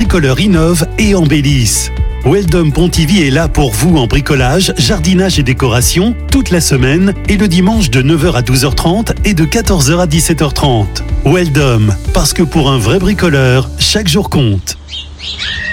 bricoleurs innovent et embellissent. Weldom Pontivy est là pour vous en bricolage, jardinage et décoration toute la semaine et le dimanche de 9h à 12h30 et de 14h à 17h30. Weldom, parce que pour un vrai bricoleur, chaque jour compte.